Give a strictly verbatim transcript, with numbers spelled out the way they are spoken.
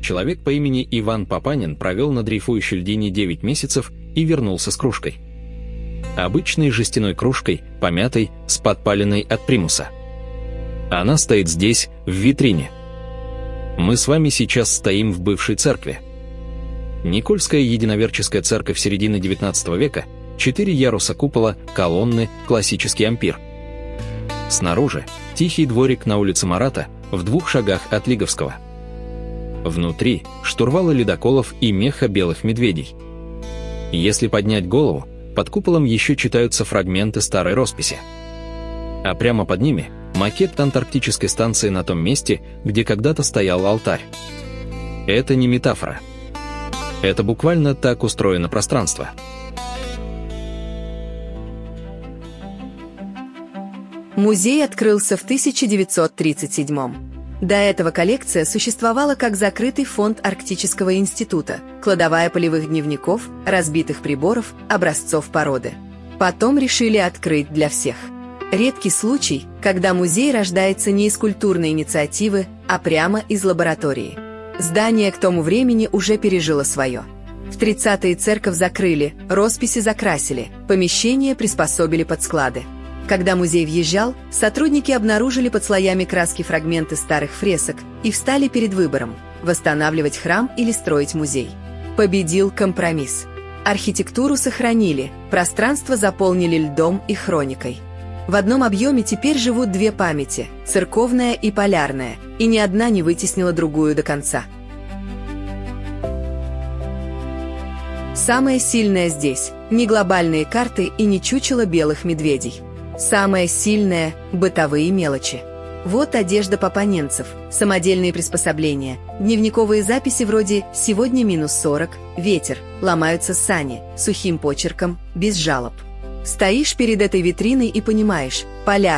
Человек по имени Иван Папанин провел на дрейфующей льдине девять месяцев и вернулся с кружкой. Обычной жестяной кружкой, помятой, с подпаленной от примуса. Она стоит здесь, в витрине. Мы с вами сейчас стоим в бывшей церкви. Никольская единоверческая церковь середины девятнадцатого века, четыре яруса купола, колонны, классический ампир. Снаружи тихий дворик на улице Марата, в двух шагах от Лиговского. Внутри штурвалы ледоколов и меха белых медведей. Если поднять голову, под куполом еще читаются фрагменты старой росписи. А прямо под ними макет антарктической станции на том месте, где когда-то стоял алтарь. Это не метафора. Это буквально так устроено пространство. Музей открылся в тысяча девятьсот тридцать седьмом. До этого коллекция существовала как закрытый фонд Арктического института, кладовая полевых дневников, разбитых приборов, образцов породы. Потом решили открыть для всех. Редкий случай, когда музей рождается не из культурной инициативы, а прямо из лаборатории. Здание к тому времени уже пережило свое. В тридцатые церковь закрыли, росписи закрасили, помещения приспособили под склады. Когда музей въезжал, сотрудники обнаружили под слоями краски фрагменты старых фресок и встали перед выбором – восстанавливать храм или строить музей. Победил компромисс. Архитектуру сохранили, пространство заполнили льдом и хроникой. В одном объеме теперь живут две памяти – церковная и полярная, и ни одна не вытеснила другую до конца. Самое сильное здесь – не глобальные карты и не чучело белых медведей. Самое сильное – бытовые мелочи. Вот одежда папаненцев, самодельные приспособления, дневниковые записи вроде «Сегодня минус сорок», «Ветер», «Ломаются сани», сухим почерком, без жалоб. Стоишь перед этой витриной и понимаешь – поля